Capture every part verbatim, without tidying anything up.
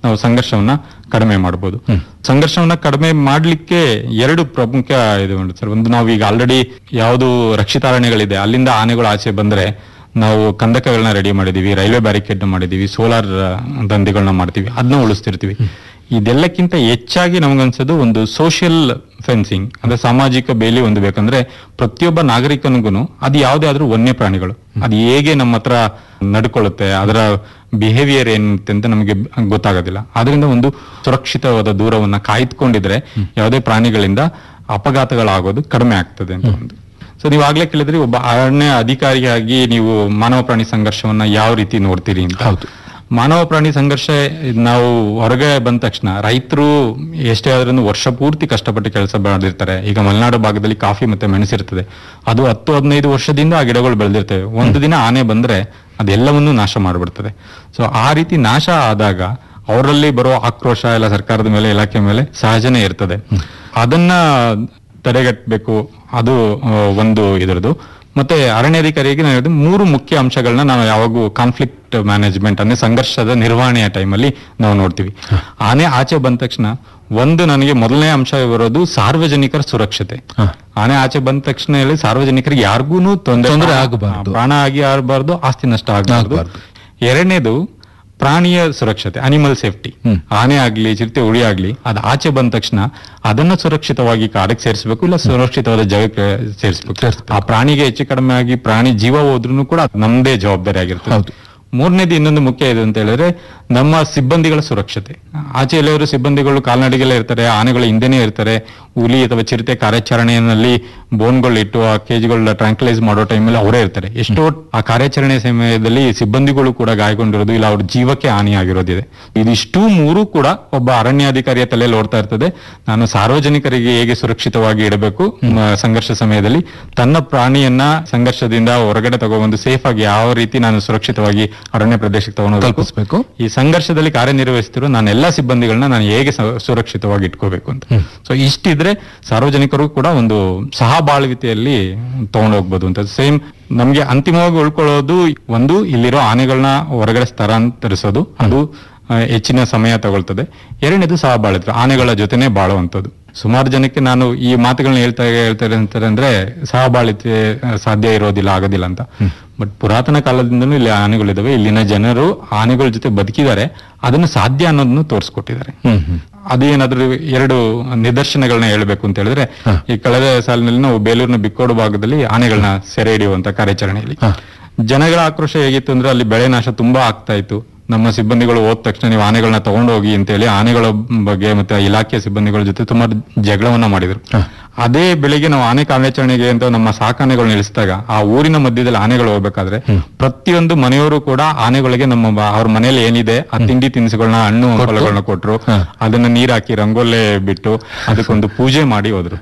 ನಾವು ಸಂಘರ್ಷವನ್ನ ಕಡಿಮೆ ಮಾಡಬಹುದು. ಸಂಘರ್ಷವನ್ನ ಕಡಿಮೆ ಮಾಡ್ಲಿಕ್ಕೆ ಎರಡು ಪ್ರಮುಖ ಇದು ಉಂಟು ಸರ್. ಒಂದು, ನಾವು ಈಗ ಆಲ್ರೆಡಿ ಯಾವುದು ರಕ್ಷಿತಾರಣ್ಯಗಳಿದೆ ಅಲ್ಲಿಂದ ಆನೆಗಳು ಆಚೆ ಬಂದ್ರೆ ನಾವು ಕಂದಕಗಳನ್ನ ರೆಡಿ ಮಾಡಿದೀವಿ, ರೈಲ್ವೆ ಬ್ಯಾರಿಕೇಡ್ ಮಾಡಿದೀವಿ, ಸೋಲಾರ್ ದಂಧೆಗಳನ್ನ ಮಾಡ್ತೀವಿ, ಅದನ್ನ ಉಳಿಸ್ತಿರ್ತೀವಿ. ಇದೆಲ್ಲಕ್ಕಿಂತ ಹೆಚ್ಚಾಗಿ ನಮಗನ್ಸೋದು ಒಂದು ಸೋಷಿಯಲ್ ಫೆನ್ಸಿಂಗ್, ಅಂದ್ರೆ ಸಾಮಾಜಿಕ ಬೇಲಿ ಒಂದು ಬೇಕಂದ್ರೆ ಪ್ರತಿಯೊಬ್ಬ ನಾಗರಿಕನಿಗೂ ಅದು ಯಾವುದೇ ಆದ್ರೂ ವನ್ಯ ಪ್ರಾಣಿಗಳು ಅದು ಹೇಗೆ ನಮ್ಮ ಹತ್ರ ನಡ್ಕೊಳ್ಳುತ್ತೆ, ಅದರ ಬಿಹೇವಿಯರ್ ಏನಿರುತ್ತೆ ಅಂತ ನಮಗೆ ಗೊತ್ತಾಗೋದಿಲ್ಲ. ಆದ್ರಿಂದ ಒಂದು ಸುರಕ್ಷಿತವಾದ ದೂರವನ್ನ ಕಾಯ್ದುಕೊಂಡಿದ್ರೆ ಯಾವುದೇ ಪ್ರಾಣಿಗಳಿಂದ ಅಪಘಾತಗಳಾಗೋದು ಕಡಿಮೆ ಆಗ್ತದೆ ಅಂತ ಒಂದು. ಸೊ ನೀವು ಆಗ್ಲೇ ಕೇಳಿದ್ರಿ, ಒಬ್ಬ ಅರಣ್ಯ ಅಧಿಕಾರಿಯಾಗಿ ನೀವು ಮಾನವ ಪ್ರಾಣಿ ಸಂಘರ್ಷವನ್ನ ಯಾವ ರೀತಿ ನೋಡ್ತೀರಿ ಅಂತ. ಹೌದು, ಮಾನವ ಪ್ರಾಣಿ ಸಂಘರ್ಷ ನಾವು ಹೊರಗೆ ಬಂದ ತಕ್ಷಣ ರೈತರು ಎಷ್ಟೇ ಆದ್ರೂ ವರ್ಷ ಪೂರ್ತಿ ಕಷ್ಟಪಟ್ಟು ಕೆಲಸ ಮಾಡಿರ್ತಾರೆ. ಈಗ ಮಲೆನಾಡು ಭಾಗದಲ್ಲಿ ಕಾಫಿ ಮತ್ತೆ ಮೆಣಸಿರ್ತದೆ, ಅದು ಹತ್ತು ಹದಿನೈದು ವರ್ಷದಿಂದ ಆ ಗಿಡಗಳು ಬೆಳೆದಿರ್ತವೆ. ಒಂದು ದಿನ ಆನೆ ಬಂದ್ರೆ ಅದೆಲ್ಲವನ್ನೂ ನಾಶ ಮಾಡಿಬಿಡ್ತದೆ. ಸೊ ಆ ರೀತಿ ನಾಶ ಆದಾಗ ಅವರಲ್ಲಿ ಬರೋ ಆಕ್ರೋಶ ಎಲ್ಲ ಸರ್ಕಾರದ ಮೇಲೆ, ಇಲಾಖೆ ಮೇಲೆ ಸಹಜನೇ ಇರ್ತದೆ. ಅದನ್ನ ತಡೆಗಟ್ಟಬೇಕು, ಅದು ಒಂದು ಇದರದು. ಮತ್ತೆ ಅರಣ್ಯಾಧಿಕಾರಿಗೆ ನಾನು ಹೇಳಿದ ಮೂರು ಮುಖ್ಯ ಅಂಶಗಳನ್ನ ನಾವು ಯಾವಾಗೂ ಕಾನ್ಫ್ಲಿಕ್ಟ್ ಮ್ಯಾನೇಜ್ಮೆಂಟ್ ಅಂದ್ರೆ ಸಂಘರ್ಷದ ನಿರ್ವಹಣೆಯ ಟೈಮಲ್ಲಿ ನಾವು ನೋಡ್ತೀವಿ. ಆನೆ ಆಚೆ ಬಂದ ತಕ್ಷಣ ಒಂದು ನನಗೆ ಮೊದಲನೇ ಅಂಶ ಬರೋದು ಸಾರ್ವಜನಿಕರ ಸುರಕ್ಷತೆ. ಆನೆ ಆಚೆ ಬಂದ ತಕ್ಷಣ ಹೇಳಿ ಸಾರ್ವಜನಿಕರಿಗೆ ಯಾರಿಗೂ ತೊಂದರೆ ಆಗಬಾರ್ದು, ಪ್ರಾಣ ಆಗಿ ಆಗಬಾರ್ದು, ಆಸ್ತಿ ನಷ್ಟ ಆಗಬಾರ್ದು. ಎರಡನೇದು ಪ್ರಾಣಿಯ ಸುರಕ್ಷತೆ, ಅನಿಮಲ್ ಸೇಫ್ಟಿ. ಆನೆ ಆಗ್ಲಿ ಚಿರತೆ ಹುಳಿ ಆಗ್ಲಿ ಅದು ಆಚೆ ಬಂದ ತಕ್ಷಣ ಅದನ್ನ ಸುರಕ್ಷಿತವಾಗಿ ಕಾಡಕ್ಕೆ ಸೇರಿಸಬೇಕು, ಇಲ್ಲ ಸುರಕ್ಷಿತವಾದ ಜಾಗಕ್ಕೆ ಸೇರಿಸಬೇಕು. ಆ ಪ್ರಾಣಿಗೆ ಹೆಚ್ಚು ಕಡಿಮೆ ಆಗಿ ಪ್ರಾಣಿ ಜೀವ ಹೋದ್ರೂ ಕೂಡ ನಮ್ದೇ ಜವಾಬ್ದಾರಿ ಆಗಿರ್ತದೆ. ಮೂರನೇದು ಇನ್ನೊಂದು ಮುಖ್ಯ ಇದೆ ಅಂತ ಹೇಳಿದ್ರೆ ನಮ್ಮ ಸಿಬ್ಬಂದಿಗಳ ಸುರಕ್ಷತೆ. ಆಚೆ ಎಲ್ಲವರು ಸಿಬ್ಬಂದಿಗಳು ಕಾಲ್ನಡಿಗೆಲ್ಲ ಇರ್ತಾರೆ, ಆನೆಗಳ ಹಿಂದೆನೇ ಇರ್ತಾರೆ. ಹುಲಿ ಅಥವಾ ಚಿರತೆ ಕಾರ್ಯಾಚರಣೆಯಲ್ಲಿ ಬೋನ್ಗಳು ಇಟ್ಟು ಆ ಕೇಜ್ಗಳನ್ನ ಟ್ರಾಂಕ್ಲೈಸ್ ಮಾಡೋ ಟೈಮಲ್ಲಿ ಅವರೇ ಇರ್ತಾರೆ. ಎಷ್ಟೋ ಆ ಕಾರ್ಯಾಚರಣೆ ಸಮಯದಲ್ಲಿ ಸಿಬ್ಬಂದಿಗಳು ಕೂಡ ಗಾಯಗೊಂಡಿರೋದು, ಇಲ್ಲ ಅವ್ರ ಜೀವಕ್ಕೆ ಹಾನಿ ಆಗಿರೋದಿದೆ. ಇದಿಷ್ಟು ಮೂರು ಕೂಡ ಒಬ್ಬ ಅರಣ್ಯಾಧಿಕಾರಿಯ ತಲೆಯಲ್ಲಿ ಓಡ್ತಾ ಇರ್ತದೆ. ನಾನು ಸಾರ್ವಜನಿಕರಿಗೆ ಹೇಗೆ ಸುರಕ್ಷಿತವಾಗಿ ಇಡಬೇಕು ಸಂಘರ್ಷ ಸಮಯದಲ್ಲಿ, ತನ್ನ ಪ್ರಾಣಿಯನ್ನ ಸಂಘರ್ಷದಿಂದ ಹೊರಗಡೆ ತಗೊಬಂದು ಸೇಫ್ ಆಗಿ ಯಾವ ರೀತಿ ನಾನು ಸುರಕ್ಷಿತವಾಗಿ ಅರಣ್ಯ ಪ್ರದೇಶಕ್ಕೆ ತಗೊಂಡು ತಲುಪಿಸಬೇಕು, ಈ ಸಂಘರ್ಷದಲ್ಲಿ ಕಾರ್ಯನಿರ್ವಹಿಸ್ತಿರೋ ನಾನು ಎಲ್ಲಾ ಸಿಬ್ಬಂದಿಗಳನ್ನ ನಾನು ಹೇಗೆ ಸುರಕ್ಷಿತವಾಗಿ ಇಟ್ಕೋಬೇಕು ಅಂತ. ಸೊ ಇಷ್ಟಿದ್ರೆ ಸಾರ್ವಜನಿಕರು ಕೂಡ ಒಂದು ಸಹಬಾಳ್ವಿಕೆಯಲ್ಲಿ ತಗೊಂಡೋಗ್ಬೋದು ಅಂತ. ಸೇಮ್ ನಮ್ಗೆ ಅಂತಿಮವಾಗಿ ಉಳ್ಕೊಳ್ಳೋದು ಒಂದು, ಇಲ್ಲಿರೋ ಆನೆಗಳನ್ನ ಹೊರಗಡೆ ಸ್ಥಳಾಂತರಿಸೋದು, ಅದು ಹೆಚ್ಚಿನ ಸಮಯ ತಗೊಳ್ತದೆ. ಎರಡನೇದು ಸಹಬಾಳ್ವಿಕೆ, ಆನೆಗಳ ಜೊತೆನೆ ಬಾಳುವಂಥದ್ದು. ಸುಮಾರು ಜನಕ್ಕೆ ನಾನು ಈ ಮಾತುಗಳನ್ನ ಹೇಳ್ತಾ ಹೇಳ್ತಾರೆ ಅಂತಾರೆ ಅಂದ್ರೆ ಸಹಬಾಳ್ವಿಕೆ ಸಾಧ್ಯ ಇರೋದಿಲ್ಲ, ಆಗೋದಿಲ್ಲ ಅಂತ. ಬಟ್ ಪುರಾತನ ಕಾಲದಿಂದನೂ ಇಲ್ಲಿ ಆನೆಗಳಿದಾವೆ, ಇಲ್ಲಿನ ಜನರು ಆನೆಗಳ ಜೊತೆ ಬದುಕಿದ್ದಾರೆ, ಅದನ್ನು ಸಾಧ್ಯ ಅನ್ನೋದನ್ನು ತೋರಿಸ್ಕೊಟ್ಟಿದ್ದಾರೆ. ಅದೇನಾದ್ರೂ ಎರಡು ನಿದರ್ಶನಗಳನ್ನ ಹೇಳ್ಬೇಕು ಅಂತ ಹೇಳಿದ್ರೆ, ಈ ಕಳೆದ ಸಾಲಿನಲ್ಲಿ ನಾವು ಬೇಲೂರಿನ ಬಿಕ್ಕೋಡು ಭಾಗದಲ್ಲಿ ಆನೆಗಳನ್ನ ಸೆರೆ ಹಿಡಿಯುವಂತ ಕಾರ್ಯಾಚರಣೆಯಲ್ಲಿ ಜನಗಳ ಆಕ್ರೋಶ ಹೇಗಿತ್ತು ಅಂದ್ರೆ ಅಲ್ಲಿ ಬೆಳೆ ನಾಶ ತುಂಬಾ ಆಗ್ತಾ ಇತ್ತು. ನಮ್ಮ ಸಿಬ್ಬಂದಿಗಳು ಹೋದ ತಕ್ಷಣ ನೀವು ಆನೆಗಳನ್ನ ತಗೊಂಡು ಹೋಗಿ ಅಂತೇಳಿ ಆನೆಗಳ ಬಗ್ಗೆ ಮತ್ತೆ ಇಲಾಖೆಯ ಸಿಬ್ಬಂದಿಗಳ ಜೊತೆ ತುಂಬಾ ಜಗಳವನ್ನ ಮಾಡಿದ್ರು. ಅದೇ ಬೆಳಿಗ್ಗೆ ನಾವು ಆನೆ ಕಾರ್ಯಾಚರಣೆಗೆ ಅಂತ ನಮ್ಮ ಸಾಕಾನೆಗಳು ನಿಲ್ಲಿಸಿದಾಗ ಆ ಊರಿನ ಮಧ್ಯದಲ್ಲಿ ಆನೆಗಳು ಹೋಗ್ಬೇಕಾದ್ರೆ ಪ್ರತಿಯೊಂದು ಮನೆಯವರು ಕೂಡ ಆನೆಗಳಿಗೆ ನಮ್ಮ ಅವ್ರ ಮನೆಯಲ್ಲಿ ಏನಿದೆ ಆ ತಿಂಡಿ ತಿನಿಸುಗಳನ್ನ, ಹಣ್ಣು ಫಲಗಳನ್ನ ಕೊಟ್ರು, ಅದನ್ನ ನೀರ್ ಹಾಕಿ ರಂಗೋಲೆ ಬಿಟ್ಟು ಅದಕ್ಕೊಂದು ಪೂಜೆ ಮಾಡಿ ಹೋದ್ರು.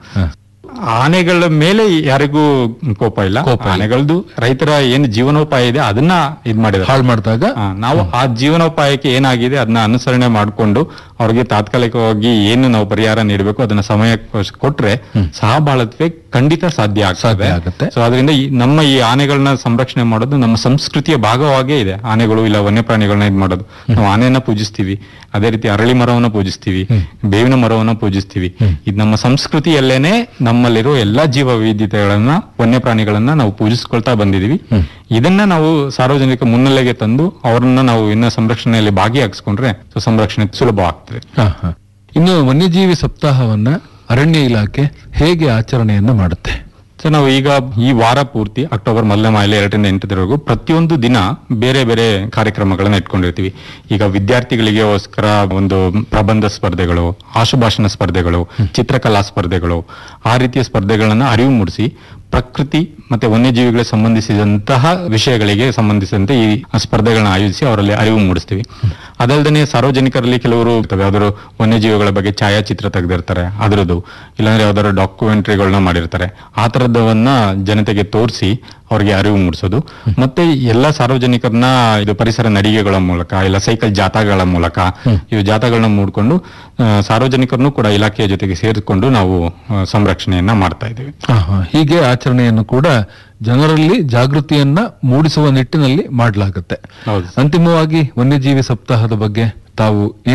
ಆನೆಗಳ ಮೇಲೆ ಯಾರಿಗೂ ಕೋಪ ಇಲ್ಲ, ಆನೆಗಳದ್ದು ರೈತರ ಏನು ಜೀವನೋಪಾಯ ಇದೆ ಅದನ್ನ ಇದ್ ಮಾಡಿದ್ರೆ ಹಾಳು ಮಾಡಿದಾಗ ನಾವು ಆ ಜೀವನೋಪಾಯಕ್ಕೆ ಏನಾಗಿದೆ ಅದನ್ನ ಅನುಸರಣೆ ಮಾಡಿಕೊಂಡು ಅವ್ರಿಗೆ ತಾತ್ಕಾಲಿಕವಾಗಿ ಏನು ನಾವು ಪರಿಹಾರ ನೀಡಬೇಕು ಅದನ್ನ ಸಮಯ ಕೊಟ್ರೆ ಸಹಬಾಳ್ವೆ ಖಂಡಿತ ಸಾಧ್ಯ ಆಗ್ತದೆ. ಸೊ ಅದರಿಂದ ನಮ್ಮ ಈ ಆನೆಗಳನ್ನ ಸಂರಕ್ಷಣೆ ಮಾಡೋದು ನಮ್ಮ ಸಂಸ್ಕೃತಿಯ ಭಾಗವಾಗೇ ಇದೆ. ಆನೆಗಳು ಇಲ್ಲ ವನ್ಯಪ್ರಾಣಿಗಳನ್ನ ಇದ್ ಮಾಡೋದು. ನಾವು ಆನೆಯನ್ನ ಪೂಜಿಸ್ತೀವಿ, ಅದೇ ರೀತಿ ಅರಳಿ ಮರವನ್ನ ಪೂಜಿಸ್ತೀವಿ, ಬೇವಿನ ಮರವನ್ನ ಪೂಜಿಸ್ತೀವಿ. ಇದು ನಮ್ಮ ಸಂಸ್ಕೃತಿಯಲ್ಲೇನೆ ನಮ್ಮಲ್ಲಿರೋ ಎಲ್ಲಾ ಜೀವ ವೈವಿಧ್ಯತೆಗಳನ್ನ, ವನ್ಯಪ್ರಾಣಿಗಳನ್ನ ನಾವು ಪೂಜಿಸ್ಕೊಳ್ತಾ ಬಂದಿದೀವಿ. ಇದನ್ನ ನಾವು ಸಾರ್ವಜನಿಕ ಮುನ್ನೆಲೆಗೆ ತಂದು ಅವರನ್ನ ನಾವು ಇನ್ನ ಸಂರಕ್ಷಣೆಯಲ್ಲಿ ಭಾಗಿಯಾಗಿಸ್ಕೊಂಡ್ರೆ ಸಂರಕ್ಷಣೆ ಸುಲಭ ಆಗ್ತದೆ. ಇನ್ನು ವನ್ಯಜೀವಿ ಸಪ್ತಾಹವನ್ನ ಅರಣ್ಯ ಇಲಾಖೆ ಹೇಗೆ ಆಚರಣೆಯನ್ನ ಮಾಡುತ್ತೆ? ಸೊ ನಾವು ಈಗ ಈ ವಾರ ಪೂರ್ತಿ ಅಕ್ಟೋಬರ್ ಮೊದಲನೇ ಮಾಲೆ ಎರಡರಿಂದ ಎಂಟರವರೆಗೂ ಪ್ರತಿಯೊಂದು ದಿನ ಬೇರೆ ಬೇರೆ ಕಾರ್ಯಕ್ರಮಗಳನ್ನ ಇಟ್ಕೊಂಡಿರ್ತೀವಿ. ಈಗ ವಿದ್ಯಾರ್ಥಿಗಳಿಗೋಸ್ಕರ ಒಂದು ಪ್ರಬಂಧ ಸ್ಪರ್ಧೆಗಳು, ಆಶುಭಾಷಣ ಸ್ಪರ್ಧೆಗಳು, ಚಿತ್ರಕಲಾ ಸ್ಪರ್ಧೆಗಳು, ಆ ರೀತಿಯ ಸ್ಪರ್ಧೆಗಳನ್ನ ಅರಿವು ಮೂಡಿಸಿ ಪ್ರಕೃತಿ ಮತ್ತೆ ವನ್ಯಜೀವಿಗಳಿಗೆ ಸಂಬಂಧಿಸಿದಂತಹ ವಿಷಯಗಳಿಗೆ ಸಂಬಂಧಿಸಿದಂತೆ ಈ ಸ್ಪರ್ಧೆಗಳನ್ನ ಆಯೋಜಿಸಿ ಅವರಲ್ಲಿ ಅರಿವು ಮೂಡಿಸ್ತೀವಿ. ಅದಲ್ಲದೆ ಸಾರ್ವಜನಿಕರಲ್ಲಿ ಕೆಲವರು ಯಾವ್ದಾದ್ರು ವನ್ಯಜೀವಿಗಳ ಬಗ್ಗೆ ಛಾಯಾಚಿತ್ರ ತೆಗೆದಿರ್ತಾರೆ, ಅದರದ್ದು ಇಲ್ಲಾಂದ್ರೆ ಯಾವ್ದಾದ್ರು ಡಾಕ್ಯುಮೆಂಟ್ರಿಗಳನ್ನ ಮಾಡಿರ್ತಾರೆ, ಆ ತರದವನ್ನ ಜನತೆಗೆ ತೋರಿಸಿ ಅವ್ರಿಗೆ ಅರಿವು ಮೂಡಿಸೋದು. ಮತ್ತೆ ಎಲ್ಲಾ ಸಾರ್ವಜನಿಕರನ್ನ ಇದು ಪರಿಸರ ನಡಿಗೆಗಳ ಮೂಲಕ ಇಲ್ಲ ಸೈಕಲ್ ಜಾಥಾಗಳ ಮೂಲಕ ಇವು ಜಾಥಾಗಳನ್ನ ಮೂಡ್ಕೊಂಡು ಸಾರ್ವಜನಿಕರನ್ನು ಕೂಡ ಇಲಾಖೆಯ ಜೊತೆಗೆ ಸೇರಿಕೊಂಡು ನಾವು ಸಂರಕ್ಷಣೆಯನ್ನ ಮಾಡ್ತಾ ಇದ್ದೀವಿ. ಹೀಗೆ ಆಚರಣೆಯನ್ನು ಕೂಡ ಜನರಲ್ಲಿ ಜಾಗೃತಿಯನ್ನ ಮೂಡಿಸುವ ನಿಟ್ಟಿನಲ್ಲಿ ಮಾಡಲಾಗುತ್ತೆ. ಅಂತಿಮವಾಗಿ ವನ್ಯಜೀವಿ ಸಪ್ತಾಹದ ಬಗ್ಗೆ ತಾವು